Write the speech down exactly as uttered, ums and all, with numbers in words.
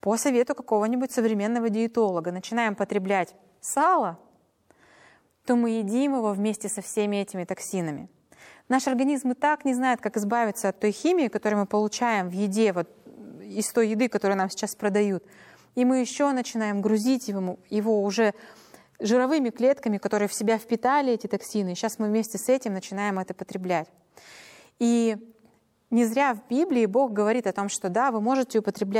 по совету какого-нибудь современного диетолога начинаем потреблять сало, то мы едим его вместе со всеми этими токсинами. Наш организм и так не знает, как избавиться от той химии, которую мы получаем в еде, вот из той еды, которую нам сейчас продают. И мы еще начинаем грузить его, его уже жировыми клетками, которые в себя впитали эти токсины. И сейчас мы вместе с этим начинаем это потреблять. И не зря в Библии Бог говорит о том, что да, вы можете употреблять